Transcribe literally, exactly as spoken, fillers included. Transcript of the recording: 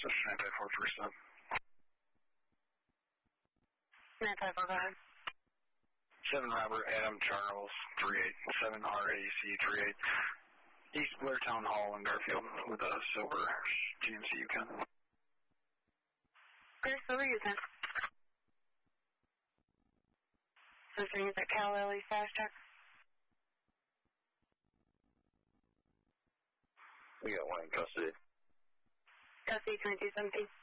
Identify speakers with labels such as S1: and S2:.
S1: nine five four first up.
S2: nine five four, go ahead.
S1: seven Robert Adam Charles, three eight. seven R A C, three eight. East Blair Town Hall in Garfield with a silver G M C Yukon.
S2: Okay, silver Yukon. So is that Cal Lily fast check?
S3: We got one in custody.
S2: Custody twenty-two seventeen.